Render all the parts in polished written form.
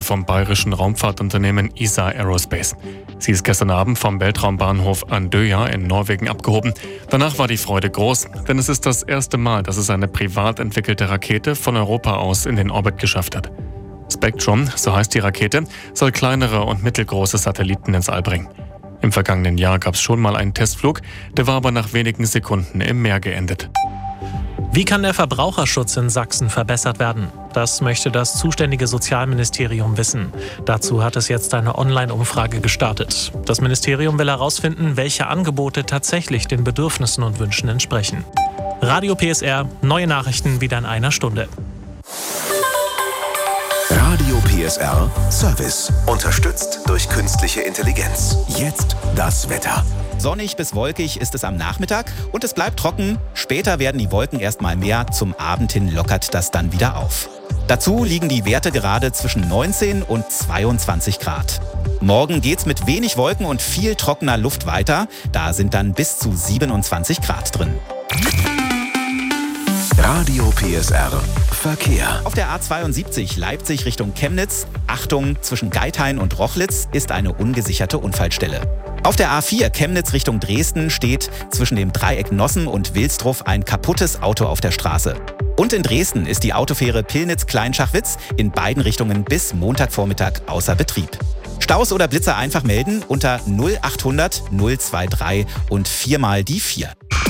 vom bayerischen Raumfahrtunternehmen ESA Aerospace. Sie ist gestern Abend vom Weltraumbahnhof Andøya in Norwegen abgehoben. Danach war die Freude groß, denn es ist das erste Mal, dass es eine privat entwickelte Rakete von Europa aus in den Orbit geschafft hat. Spectrum, so heißt die Rakete, soll kleinere und mittelgroße Satelliten ins All bringen. Im vergangenen Jahr gab es schon mal einen Testflug, der war aber nach wenigen Sekunden im Meer geendet. Wie kann der Verbraucherschutz in Sachsen verbessert werden? Das möchte das zuständige Sozialministerium wissen. Dazu hat es jetzt eine Online-Umfrage gestartet. Das Ministerium will herausfinden, welche Angebote tatsächlich den Bedürfnissen und Wünschen entsprechen. Radio PSR, neue Nachrichten wieder in einer Stunde. Radio PSR Service. Unterstützt durch künstliche Intelligenz. Jetzt das Wetter. Sonnig bis wolkig ist es am Nachmittag und es bleibt trocken. Später werden die Wolken erstmal mehr. Zum Abend hin lockert das dann wieder auf. Dazu liegen die Werte gerade zwischen 19 und 22 Grad. Morgen geht's mit wenig Wolken und viel trockener Luft weiter. Da sind dann bis zu 27 Grad drin. Radio PSR Verkehr. Auf der A72 Leipzig Richtung Chemnitz, Achtung, zwischen Geithain und Rochlitz ist eine ungesicherte Unfallstelle. Auf der A4 Chemnitz Richtung Dresden steht zwischen dem Dreieck Nossen und Wilsdruff ein kaputtes Auto auf der Straße. Und in Dresden ist die Autofähre Pillnitz-Kleinschachwitz in beiden Richtungen bis Montagvormittag außer Betrieb. Staus oder Blitzer einfach melden unter 0800 023 und 4 mal die 4.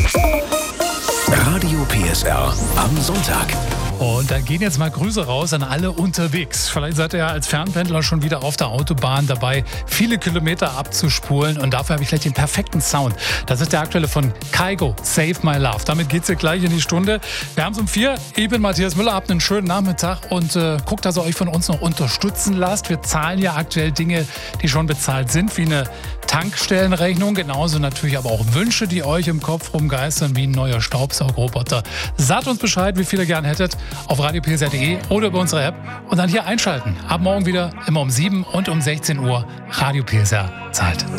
Radio PSR am Sonntag. Und da gehen jetzt mal Grüße raus an alle unterwegs. Vielleicht seid ihr ja als Fernpendler schon wieder auf der Autobahn dabei, viele Kilometer abzuspulen. Und dafür habe ich gleich den perfekten Sound. Das ist der aktuelle von Kygo, Save My Love. Damit geht's hier gleich in die Stunde. Wir haben es um 4. Ich bin Matthias Müller, habt einen schönen Nachmittag und guckt, dass ihr euch von uns noch unterstützen lasst. Wir zahlen ja aktuell Dinge, die schon bezahlt sind, wie eine Tankstellenrechnung. Genauso natürlich aber auch Wünsche, die euch im Kopf rumgeistern, wie ein neuer Staubsaugerroboter. Sagt uns Bescheid, wie viel ihr gern hättet, auf radiopsr.de oder über unsere App und dann hier einschalten. Ab morgen wieder immer um 7 und um 16 Uhr. Radio PSR zahlt.